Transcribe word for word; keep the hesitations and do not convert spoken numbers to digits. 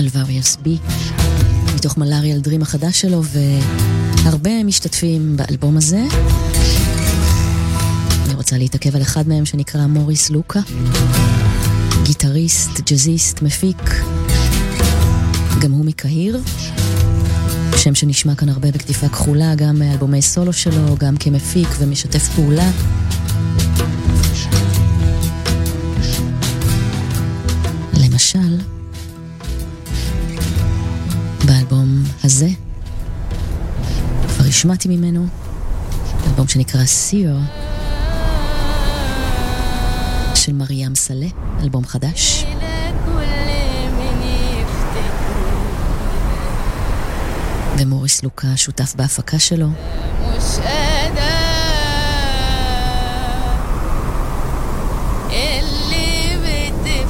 אלווריוס בי, מתוך מלאריאל דרים החדש שלו, והרבה משתתפים באלבום הזה. אני רוצה להתעכב על אחד מהם שנקרא מוריס לוקה, גיטריסט, ג'זיסט, מפיק, גם הוא מקהיר, שם שנשמע כאן הרבה בכתיפה כחולה, גם מאלבומי סולו שלו, גם כמפיק ומשתף פעולה. למשל, באלבום הזה, כבר השמעתי ממנו, אלבום שנקרא סיר, של מרים סלה, אלבום חדש. ומוריס לוקה שותף בהפקה שלו.